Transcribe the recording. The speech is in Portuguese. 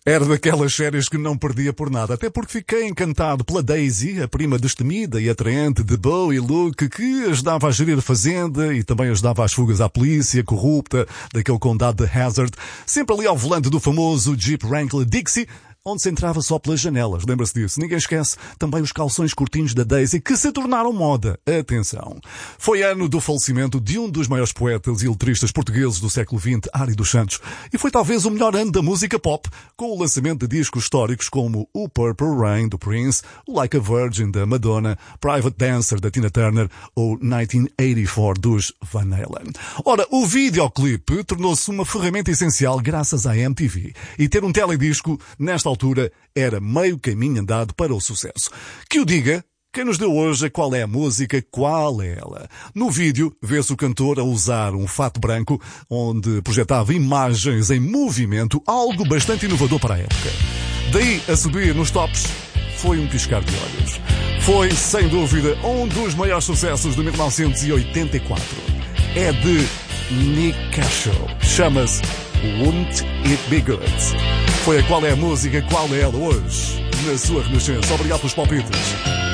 Era daquelas séries que não perdia por nada, até porque fiquei encantado pela Daisy, a prima destemida e atraente de Bo e Luke, que ajudava a gerir a fazenda e também ajudava às fugas à polícia corrupta daquele condado de Hazard, sempre ali ao volante do famoso Jeep Wrangler Dixie, onde se entrava só pelas janelas, lembra-se disso? Ninguém esquece também os calções curtinhos da Daisy, que se tornaram moda. Atenção! Foi ano do falecimento de um dos maiores poetas e letristas portugueses do século XX, Ari dos Santos, e foi talvez o melhor ano da música pop, com o lançamento de discos históricos como o Purple Rain, do Prince, o Like a Virgin, da Madonna, Private Dancer, da Tina Turner, ou 1984, dos Van Halen. Ora, o videoclipe tornou-se uma ferramenta essencial graças à MTV, e ter um teledisco, nesta altura, era meio caminho andado para o sucesso. Que o diga quem nos deu hoje qual é a música, qual é ela. No vídeo, vê-se o cantor a usar um fato branco, onde projetava imagens em movimento, algo bastante inovador para a época. Daí a subir nos tops, foi um piscar de olhos. Foi, sem dúvida, um dos maiores sucessos de 1984. É de Nick Cashel. Chama-se Won't It Be Good? Foi a qual é a música, qual é ela hoje, na sua renascença. Obrigado pelos palpites.